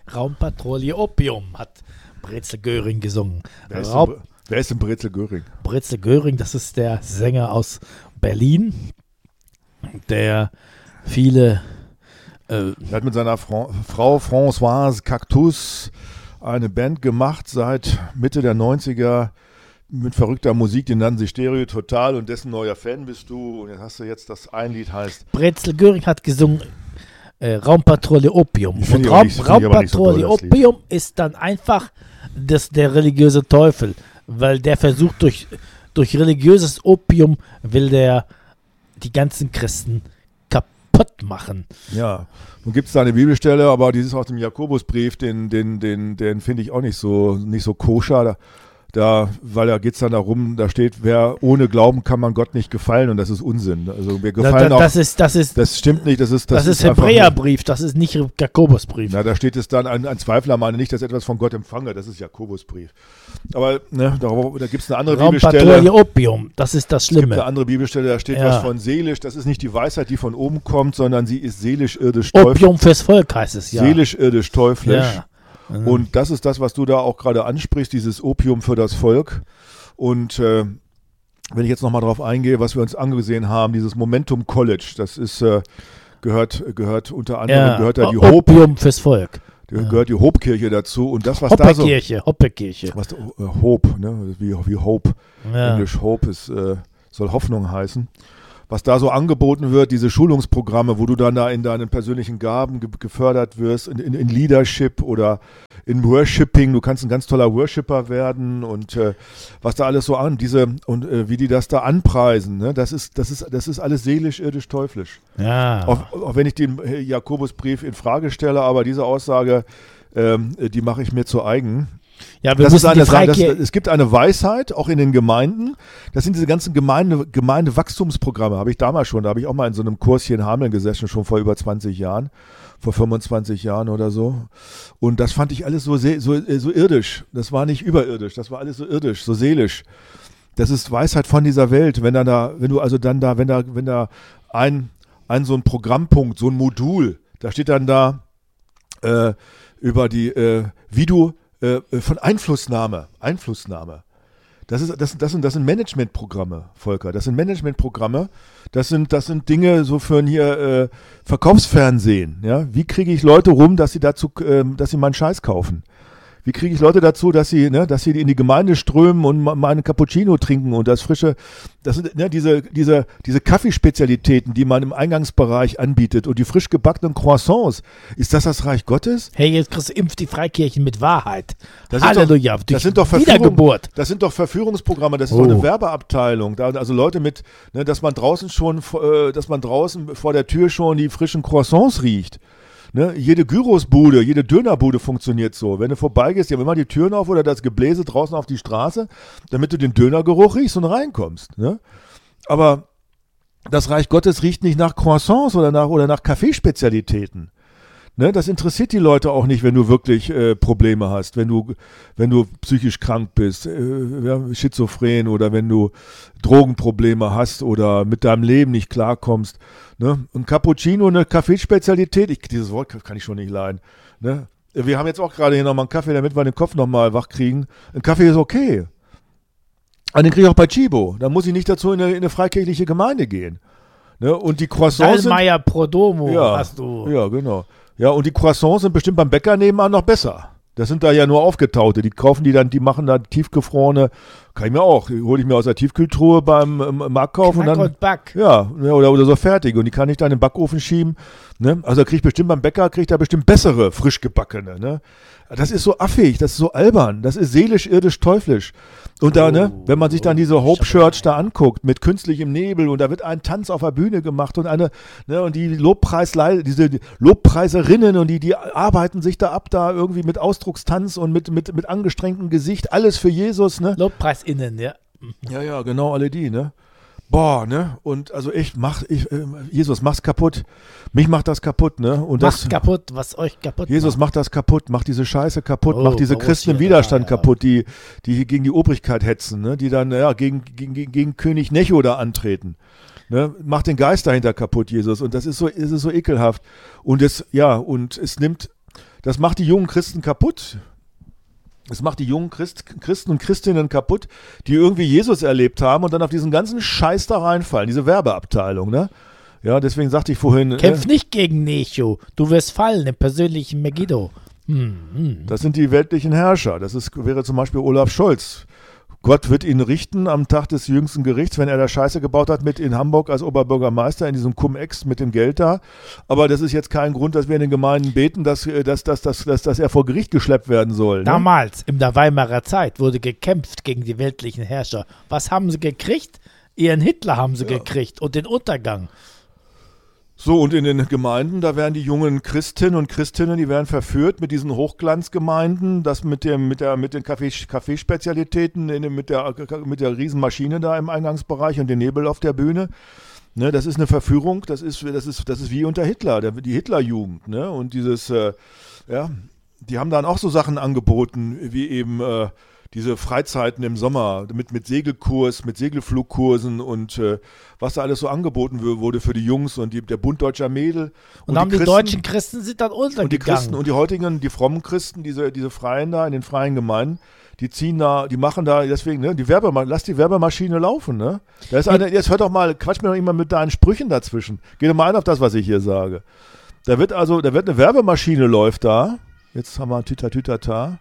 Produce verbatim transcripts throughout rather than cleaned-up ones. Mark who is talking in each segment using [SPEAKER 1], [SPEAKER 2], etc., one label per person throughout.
[SPEAKER 1] Raumpatrouille Opium hat Brezel Göring gesungen.
[SPEAKER 2] Wer ist,
[SPEAKER 1] Raub-
[SPEAKER 2] denn, wer ist denn Brezel Göring?
[SPEAKER 1] Brezel Göring, das ist der Sänger aus Berlin, der viele äh,
[SPEAKER 2] Er hat mit seiner Fra- Frau Françoise Cactus eine Band gemacht seit Mitte der neunziger mit verrückter Musik, die nannten sich Stereo Total und dessen neuer Fan bist du. Und jetzt hast du jetzt das ein Lied heißt.
[SPEAKER 1] Brezel Göring hat gesungen äh, Raumpatrouille Opium.
[SPEAKER 2] Find
[SPEAKER 1] Und
[SPEAKER 2] ich aber
[SPEAKER 1] Raum,
[SPEAKER 2] nicht- find ich aber nicht so doll,
[SPEAKER 1] Raumpatrouille
[SPEAKER 2] das Lied.
[SPEAKER 1] Opium ist dann einfach das, der religiöse Teufel, weil der versucht durch, durch religiöses Opium will der die ganzen Christen kaputt machen.
[SPEAKER 2] Ja, nun gibt es da eine Bibelstelle, aber dieses aus dem Jakobusbrief, den, den, den, den finde ich auch nicht so, nicht so koscher. Da, da, weil da geht es dann darum, da steht, wer ohne Glauben kann man Gott nicht gefallen und das ist Unsinn. Also wir
[SPEAKER 1] Da,
[SPEAKER 2] gefallen
[SPEAKER 1] da,
[SPEAKER 2] auch,
[SPEAKER 1] das ist, das ist,
[SPEAKER 2] das stimmt nicht, das ist
[SPEAKER 1] das, ist
[SPEAKER 2] einfach nur-
[SPEAKER 1] Hebräerbrief, das ist nicht Jakobusbrief.
[SPEAKER 2] Na, da steht es dann, ein, ein Zweifler meine nicht, dass er etwas von Gott empfange, das ist Jakobusbrief. Aber ne, da, da gibt es eine andere
[SPEAKER 1] Raumpatrouille
[SPEAKER 2] Bibelstelle.
[SPEAKER 1] Opium, das ist das
[SPEAKER 2] Es gibt eine
[SPEAKER 1] Schlimme.
[SPEAKER 2] andere Bibelstelle, da steht
[SPEAKER 1] Ja.
[SPEAKER 2] was von seelisch, das ist nicht die Weisheit, die von oben kommt, sondern sie ist seelisch, irdisch, teuflisch.
[SPEAKER 1] Opium fürs Volk heißt es, ja.
[SPEAKER 2] Seelisch, irdisch, teuflisch.
[SPEAKER 1] Ja. Mhm.
[SPEAKER 2] Und das ist das, was du da auch gerade ansprichst, dieses Opium für das Volk. Und äh, wenn ich jetzt nochmal drauf eingehe, was wir uns angesehen haben, dieses Momentum College, das ist, äh, gehört, gehört unter anderem,
[SPEAKER 1] ja.
[SPEAKER 2] gehört da die
[SPEAKER 1] O-
[SPEAKER 2] Hope,
[SPEAKER 1] Opium fürs Volk.
[SPEAKER 2] gehört die Hope-Kirche dazu. Und das, was da so,
[SPEAKER 1] Hoppekirche, Hoppekirche.
[SPEAKER 2] was, äh, Hope, ne, wie, wie Hope,
[SPEAKER 1] Ja.
[SPEAKER 2] Englisch Hope ist, äh, soll Hoffnung heißen. Was da so angeboten wird, diese Schulungsprogramme, wo du dann da in deinen persönlichen Gaben ge- gefördert wirst, in, in, in Leadership oder in Worshipping, du kannst ein ganz toller Worshipper werden und äh, was da alles so an, diese und äh, wie die das da anpreisen, ne? das ist, das ist, das ist alles seelisch, irdisch, teuflisch.
[SPEAKER 1] Ja.
[SPEAKER 2] Auch, auch wenn ich den äh, Jakobusbrief in Frage stelle, aber diese Aussage, ähm, die mache ich mir zu eigen.
[SPEAKER 1] Ja, wir
[SPEAKER 2] Das ist
[SPEAKER 1] müssen die
[SPEAKER 2] eine, das,
[SPEAKER 1] Freikirche.
[SPEAKER 2] es gibt eine Weisheit, auch in den Gemeinden. Das sind diese ganzen Gemeinde, Gemeindewachstumsprogramme. Habe ich damals schon. Da habe ich auch mal in so einem Kurs hier in Hameln gesessen, schon vor über zwanzig Jahren, vor fünfundzwanzig Jahren oder so. Und das fand ich alles so, se- so, äh, so irdisch. Das war nicht überirdisch, das war alles so irdisch, so seelisch. Das ist Weisheit von dieser Welt. Wenn dann da, wenn du also dann da, wenn da, wenn da ein, ein so ein Programmpunkt, so ein Modul, da steht dann da äh, über die, äh, wie du äh, von Einflussnahme, Einflussnahme. Das ist, das, das sind, das sind Managementprogramme, Volker. Das sind Managementprogramme. Das sind, das sind Dinge so für ein hier äh, Verkaufsfernsehen. Ja, wie kriege ich Leute rum, dass sie dazu, ähm, dass sie meinen Scheiß kaufen? Wie kriege ich Leute dazu, dass sie, ne, dass sie in die Gemeinde strömen und mal einen Cappuccino trinken und das frische, das sind ne, diese, diese, diese Kaffeespezialitäten, die man im Eingangsbereich anbietet und die frisch gebackenen Croissants. Ist das das Reich Gottes?
[SPEAKER 1] Hey, jetzt kriegst du impft die Freikirchen mit Wahrheit.
[SPEAKER 2] Das sind
[SPEAKER 1] Halleluja.
[SPEAKER 2] Doch,
[SPEAKER 1] durch
[SPEAKER 2] das sind doch Verführung,
[SPEAKER 1] Wiedergeburt.
[SPEAKER 2] Das sind doch Verführungsprogramme, das ist
[SPEAKER 1] Oh.
[SPEAKER 2] doch eine Werbeabteilung. Da, also Leute mit, ne, dass man draußen schon, äh, dass man draußen vor der Tür schon die frischen Croissants riecht. Ne, jede Gyrosbude, jede Dönerbude funktioniert so. Wenn du vorbeigehst, die haben immer die Türen auf oder das Gebläse draußen auf die Straße, damit du den Dönergeruch riechst und reinkommst. Ne? Aber das Reich Gottes riecht nicht nach Croissants oder nach, oder nach Kaffeespezialitäten. Ne, das interessiert die Leute auch nicht, wenn du wirklich äh, Probleme hast, wenn du, wenn du psychisch krank bist, äh, ja, schizophren oder wenn du Drogenprobleme hast oder mit deinem Leben nicht klarkommst. Ne? Ein Cappuccino, eine Kaffeespezialität, ich, dieses Wort kann ich schon nicht leiden. Ne? Wir haben jetzt auch gerade hier nochmal einen Kaffee, damit wir den Kopf nochmal wach kriegen. Ein Kaffee ist okay. Aber den kriege ich auch bei Chibo. Da muss ich nicht dazu in eine, in eine freikirchliche Gemeinde gehen. Ne? Und die Croissants sind...
[SPEAKER 1] Dallmayr Prodomo
[SPEAKER 2] Ja,
[SPEAKER 1] hast du.
[SPEAKER 2] ja, genau. Ja, und die Croissants sind bestimmt beim Bäcker nebenan noch besser. Das sind da ja nur aufgetaute. Die kaufen die dann, die machen da tiefgefrorene, kann ich mir auch, hole ich mir aus der Tiefkühltruhe beim ähm, Marktkauf und
[SPEAKER 1] Knack
[SPEAKER 2] dann,
[SPEAKER 1] und Back.
[SPEAKER 2] ja, ja, oder, oder so fertig. Und die kann ich dann in den Backofen schieben. Ne? Also da krieg ich bestimmt beim Bäcker, krieg ich da bestimmt bessere, frisch gebackene. Ne? Das ist so affig, das ist so albern, das ist seelisch, irdisch, teuflisch. Und da, ne, wenn man sich dann diese Hope Church da anguckt, mit künstlichem Nebel und da wird ein Tanz auf der Bühne gemacht und eine, ne, und die Lobpreisleiter, diese Lobpreiserinnen und die, die arbeiten sich da ab, da irgendwie mit Ausdruckstanz und mit, mit, mit angestrengtem Gesicht, alles für Jesus, ne?
[SPEAKER 1] LobpreisInnen, ja.
[SPEAKER 2] Ja, ja, genau, alle die, ne? Boah, ne? Und also echt, mach, ich, äh, Jesus, mach's kaputt. Mich macht das kaputt, ne? Und
[SPEAKER 1] Macht
[SPEAKER 2] das,
[SPEAKER 1] kaputt, was euch kaputt
[SPEAKER 2] Jesus, macht das kaputt, macht diese Scheiße kaputt,
[SPEAKER 1] Oh,
[SPEAKER 2] macht diese
[SPEAKER 1] Borussia,
[SPEAKER 2] Christen im Widerstand
[SPEAKER 1] ja, ja.
[SPEAKER 2] kaputt, die, die gegen die Obrigkeit hetzen, ne? Die dann, ja, gegen, gegen, gegen, gegen König Necho da antreten. Ne? Macht den Geist dahinter kaputt, Jesus. Und das ist so, es ist so ekelhaft. Und es, ja, und es nimmt das macht die jungen Christen kaputt. Es macht die jungen Christ, Christen und Christinnen kaputt, die irgendwie Jesus erlebt haben und dann auf diesen ganzen Scheiß da reinfallen, diese Werbeabteilung, ne? Ja, deswegen sagte ich vorhin...
[SPEAKER 1] Kämpf
[SPEAKER 2] äh,
[SPEAKER 1] nicht gegen Necho, du wirst fallen im persönlichen Megiddo. Hm, hm.
[SPEAKER 2] Das sind die weltlichen Herrscher. Das ist, wäre zum Beispiel Olaf Scholz. Gott wird ihn richten am Tag des jüngsten Gerichts, wenn er da Scheiße gebaut hat mit in Hamburg als Oberbürgermeister in diesem Cum-Ex mit dem Geld da. Aber das ist jetzt kein Grund, dass wir in den Gemeinden beten, dass, dass, dass, dass, dass, dass er vor Gericht geschleppt werden soll. Ne?
[SPEAKER 1] Damals, in der Weimarer Zeit, wurde gekämpft gegen die weltlichen Herrscher. Was haben sie gekriegt? Ihren Hitler haben sie ja. gekriegt und den Untergang.
[SPEAKER 2] So, und in den Gemeinden, da werden die jungen Christinnen und Christinnen, die werden verführt mit diesen Hochglanzgemeinden, das mit dem, mit der, mit den Kaffee, Kaffeespezialitäten, in dem, mit der, mit der Riesenmaschine da im Eingangsbereich und den Nebel auf der Bühne. Ne, das ist eine Verführung, das ist, das ist, das ist wie unter Hitler, der, die Hitlerjugend, ne, und dieses, äh, ja, die haben dann auch so Sachen angeboten, wie eben, äh, diese Freizeiten im Sommer mit, mit Segelkurs, mit Segelflugkursen und äh, was da alles so angeboten wurde für die Jungs und die, der Bund deutscher Mädel.
[SPEAKER 1] Und, und haben die, die deutschen Christen sind dann untergegangen.
[SPEAKER 2] Und die Christen und die heutigen, die frommen Christen, diese, diese Freien da in den freien Gemeinden, die ziehen da, die machen da, deswegen, ne, die Werbema- lass die Werbemaschine laufen, ne? Da ist eine, jetzt hör doch mal, quatsch mir doch immer mit deinen Sprüchen dazwischen. Geh doch mal ein auf das, was ich hier sage. Da wird also, da wird eine Werbemaschine läuft da. Jetzt haben wir Tüta-Tüta-Ta.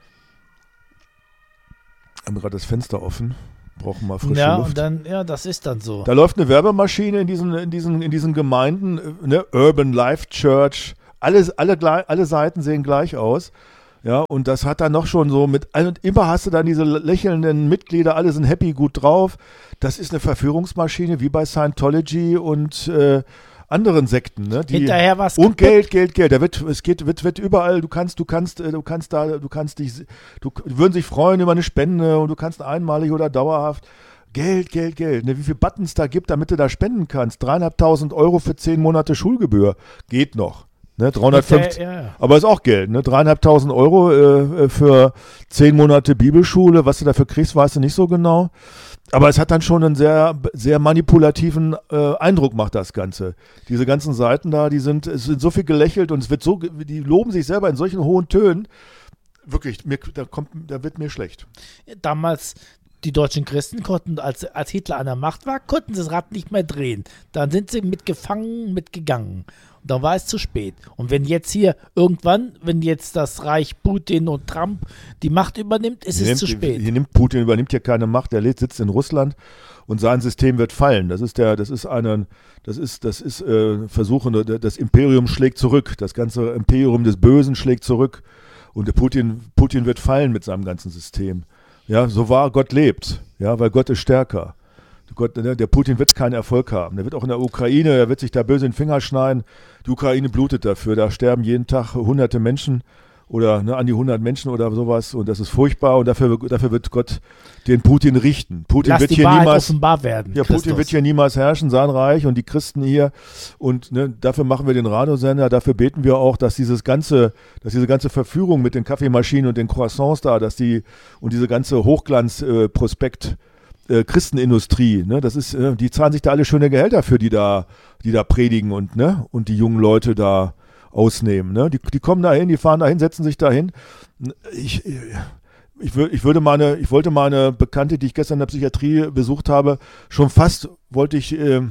[SPEAKER 2] Haben gerade das Fenster offen, brauchen mal frische
[SPEAKER 1] ja,
[SPEAKER 2] Luft.
[SPEAKER 1] Und dann, ja, das ist dann so.
[SPEAKER 2] Da läuft eine Werbemaschine in diesen, in diesen, in diesen Gemeinden, ne? Urban Life Church, alle, alle, alle Seiten sehen gleich aus. Ja, und das hat dann noch schon so mit, und immer hast du dann diese lächelnden Mitglieder, alle sind happy, gut drauf. Das ist eine Verführungsmaschine, wie bei Scientology und äh, anderen Sekten, ne? Die,
[SPEAKER 1] hinterher was
[SPEAKER 2] und Geld, Geld, Geld. Da wird, es geht, wird, wird überall. Du kannst, du kannst, du kannst da, du kannst dich, du würden sich freuen über eine Spende und du kannst einmalig oder dauerhaft Geld, Geld, Geld. Ne? Wie viele Buttons da gibt, damit du da spenden kannst. Dreieinhalbtausend Euro für zehn Monate Schulgebühr geht noch. Ne? dreihundertfünfzig.
[SPEAKER 1] Ja, ja.
[SPEAKER 2] Aber ist auch Geld. Ne? Dreieinhalbtausend Euro äh, für zehn Monate Bibelschule. Was du dafür kriegst, weißt du nicht so genau. Aber es hat dann schon einen sehr, sehr manipulativen äh, Eindruck, macht das Ganze. Diese ganzen Seiten da, die sind, es sind so viel gelächelt und es wird so, die loben sich selber in solchen hohen Tönen. Wirklich, mir, da kommt, da wird mir schlecht.
[SPEAKER 1] Damals, die deutschen Christen konnten, als, als Hitler an der Macht war, konnten sie das Rad nicht mehr drehen. Dann sind sie mitgefangen, mitgegangen. Und dann war es zu spät. Und wenn jetzt hier irgendwann, wenn jetzt das Reich Putin und Trump die Macht übernimmt, ist
[SPEAKER 2] hier
[SPEAKER 1] es
[SPEAKER 2] nimmt,
[SPEAKER 1] zu spät.
[SPEAKER 2] Hier nimmt Putin übernimmt hier keine Macht, der sitzt in Russland und sein System wird fallen. Das ist der, das ist eine, das ist, das ist äh, Versuche, das Imperium schlägt zurück, das ganze Imperium des Bösen schlägt zurück und der Putin, Putin wird fallen mit seinem ganzen System. Ja, so wahr Gott lebt, ja, weil Gott ist stärker. Gott, der Putin wird keinen Erfolg haben. Der wird auch in der Ukraine, er wird sich da böse in den Finger schneiden. Die Ukraine blutet dafür. Da sterben jeden Tag hunderte Menschen oder ne, an die hundert Menschen oder sowas. Und das ist furchtbar. Und dafür, dafür wird Gott den Putin richten. Putin
[SPEAKER 1] Lass
[SPEAKER 2] wird
[SPEAKER 1] die
[SPEAKER 2] hier
[SPEAKER 1] Wahrheit
[SPEAKER 2] niemals
[SPEAKER 1] offenbar werden.
[SPEAKER 2] Ja,
[SPEAKER 1] Christus.
[SPEAKER 2] Putin wird hier niemals herrschen, sein Reich und die Christen hier. Und ne, dafür machen wir den Radiosender. Dafür beten wir auch, dass dieses ganze, dass diese ganze Verführung mit den Kaffeemaschinen und den Croissants da, dass die und diese ganze Hochglanz-Prospekt äh, Christenindustrie, ne, das ist, äh, die zahlen sich da alle schöne Gehälter für, die da, die da predigen und, ne, und die jungen Leute da ausnehmen, ne, die, die kommen da hin, die fahren dahin, setzen sich dahin. Ich, ich, ich, ich würde meine, ich wollte meine Bekannte, die ich gestern in der Psychiatrie besucht habe, schon fast wollte ich äh,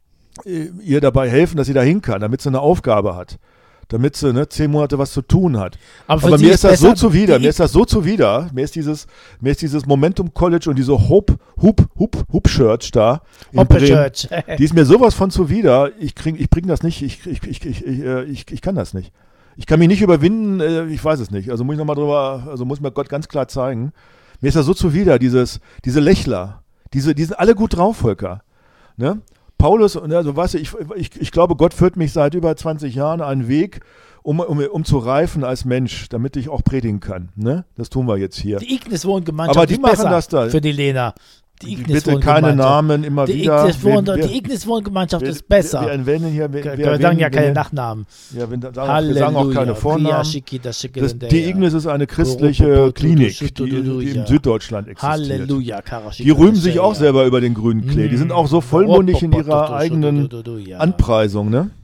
[SPEAKER 2] ihr dabei helfen, dass sie da hin kann, damit sie eine Aufgabe hat. Damit sie ne, zehn Monate was zu tun hat. Aber, Aber mir ist das so zuwider, mir ist das so zuwider, mir ist dieses, mir ist dieses Momentum College und diese Hope, Hoop, Hoop, Hoop Church da in Bremen, die ist mir sowas von zuwider, ich krieg, ich bring das nicht, ich, ich, ich, ich, ich, ich kann das nicht. Ich kann mich nicht überwinden, ich weiß es nicht. Also muss ich nochmal drüber, also muss mir Gott ganz klar zeigen. Mir ist das so zuwider, dieses, diese Lächler, diese, die sind alle gut drauf, Volker. Ne? Paulus, also weißt du, ich, ich, ich glaube, Gott führt mich seit über zwanzig Jahren einen Weg, um, um, um zu reifen als Mensch, damit ich auch predigen kann. Ne? Das tun wir jetzt hier.
[SPEAKER 1] Die Ignis-Wohngemeinschaft
[SPEAKER 2] Aber die
[SPEAKER 1] ist
[SPEAKER 2] machen
[SPEAKER 1] besser
[SPEAKER 2] das da.
[SPEAKER 1] für die Lena. Die
[SPEAKER 2] Bitte keine Namen immer
[SPEAKER 1] die
[SPEAKER 2] wieder.
[SPEAKER 1] Ignis Wohn, wir, die Ignis-Wohngemeinschaft ist besser.
[SPEAKER 2] Wir, wir, wir, hier, wir,
[SPEAKER 1] wir,
[SPEAKER 2] wir
[SPEAKER 1] sagen ja keine
[SPEAKER 2] wir,
[SPEAKER 1] Nachnamen.
[SPEAKER 2] Ja, wir, sagen, wir sagen auch keine Vornamen. Das, die Ignis ist eine christliche Klinik, die, die in Süddeutschland existiert.
[SPEAKER 1] Halleluja.
[SPEAKER 2] Die rühmen sich auch selber über den grünen Klee. Die sind auch so vollmundig in ihrer eigenen Anpreisung. Ne?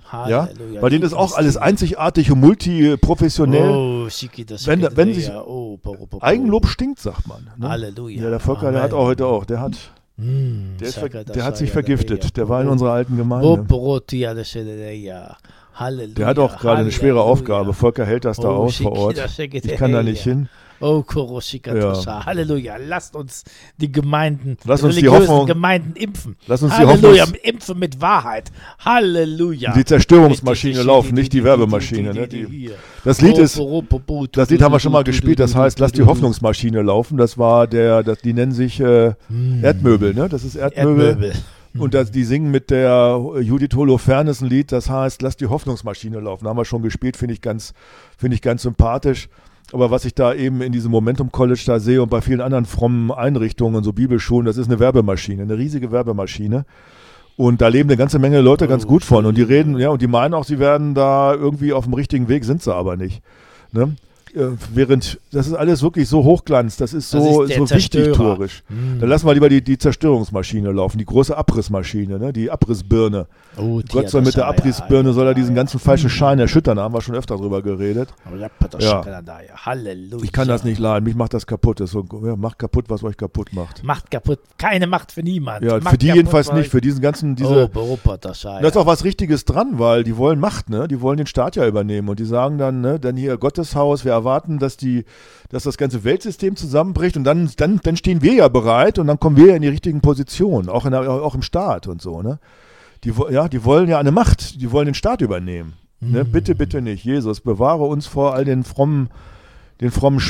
[SPEAKER 2] Ja?
[SPEAKER 1] Halleluja.
[SPEAKER 2] Bei denen ist auch alles einzigartig und multiprofessionell.
[SPEAKER 1] Oh, Schikita,
[SPEAKER 2] Wenn-
[SPEAKER 1] Schikita,
[SPEAKER 2] wenn sich-
[SPEAKER 1] oh, bo, bo, bo.
[SPEAKER 2] Eigenlob stinkt, sagt man. Ne?
[SPEAKER 1] Halleluja.
[SPEAKER 2] Ja, der Volker, der hat auch heute auch, der hat,
[SPEAKER 1] Mm,
[SPEAKER 2] der, ist, ver-
[SPEAKER 1] Shakata,
[SPEAKER 2] der hat sich
[SPEAKER 1] Shakata,
[SPEAKER 2] vergiftet. Der war in
[SPEAKER 1] oh,
[SPEAKER 2] unserer alten
[SPEAKER 1] oh,
[SPEAKER 2] Gemeinde.
[SPEAKER 1] Broti, alle Stelle, ja. Halleluja.
[SPEAKER 2] Der hat auch gerade eine schwere
[SPEAKER 1] Halleluja.
[SPEAKER 2] Aufgabe. Volker hält das da
[SPEAKER 1] Oh,
[SPEAKER 2] aus vor Ort.
[SPEAKER 1] Shikita, Shikita,
[SPEAKER 2] Ich kann da nicht
[SPEAKER 1] ja.
[SPEAKER 2] hin.
[SPEAKER 1] Oh, Koroshikatosha. Halleluja. Lasst uns die Gemeinden,
[SPEAKER 2] Lass uns die
[SPEAKER 1] religiösen
[SPEAKER 2] Hoffnung-
[SPEAKER 1] Gemeinden impfen.
[SPEAKER 2] Lass uns die
[SPEAKER 1] Halleluja.
[SPEAKER 2] Hoffnungs-
[SPEAKER 1] Impfen mit Wahrheit. Halleluja.
[SPEAKER 2] Die Zerstörungsmaschine laufen, nicht die Werbemaschine. Ne? Die, das Lied ist, das Lied haben wir schon mal gespielt, das heißt, lass die Hoffnungsmaschine laufen. Das war der, das, die nennen sich äh, Erdmöbel, ne? Das ist Erdmöbel.
[SPEAKER 1] Erdmöbel.
[SPEAKER 2] Und das, die singen mit der Judith Holofernes ein Lied, das heißt, lass die Hoffnungsmaschine laufen. Haben wir schon gespielt, finde ich ganz, finde ich ganz sympathisch. Aber was ich da eben in diesem Momentum College da sehe und bei vielen anderen frommen Einrichtungen und so Bibelschulen, das ist eine Werbemaschine, eine riesige Werbemaschine. Und da leben eine ganze Menge Leute ganz
[SPEAKER 1] Oh,
[SPEAKER 2] gut von. Und die reden, ja, und die meinen auch, sie werden da irgendwie auf dem richtigen Weg, sind sie aber nicht. Ne? Äh, Während, das ist alles wirklich so Hochglanz, das ist
[SPEAKER 1] Das
[SPEAKER 2] so,
[SPEAKER 1] ist der
[SPEAKER 2] so
[SPEAKER 1] Zerstörer.
[SPEAKER 2] wichtigtuerisch.
[SPEAKER 1] Mm.
[SPEAKER 2] Dann lassen wir lieber die, die Zerstörungsmaschine laufen, die große Abrissmaschine, ne? Die Abrissbirne.
[SPEAKER 1] Oh,
[SPEAKER 2] Gott soll mit der Abrissbirne, soll er diesen ganzen falschen Schein erschüttern, da haben wir schon öfter drüber geredet. Ja.
[SPEAKER 1] Halleluja.
[SPEAKER 2] Ich kann das nicht leiden, mich macht das kaputt. Das ist so, ja, macht kaputt, was euch kaputt macht.
[SPEAKER 1] Macht kaputt. Keine Macht für niemand.
[SPEAKER 2] Ja,
[SPEAKER 1] Macht
[SPEAKER 2] für die
[SPEAKER 1] kaputt,
[SPEAKER 2] jedenfalls
[SPEAKER 1] weil-
[SPEAKER 2] nicht, für diesen ganzen, diese,
[SPEAKER 1] Oh, Boropotascha,
[SPEAKER 2] da ist auch was Richtiges dran, weil die wollen Macht, ne? Die wollen den Staat ja übernehmen und die sagen dann, ne, dann hier Gotteshaus, wir erwarten, dass die, dass das ganze Weltsystem zusammenbricht und dann, dann, dann stehen wir ja bereit und dann kommen wir ja in die richtigen Positionen, auch in der, auch im Staat und so, ne? Die, wo- ja, die wollen ja eine Macht, die wollen den Staat übernehmen. Ne? Bitte, bitte nicht. Jesus, bewahre uns vor all den frommen, den frommen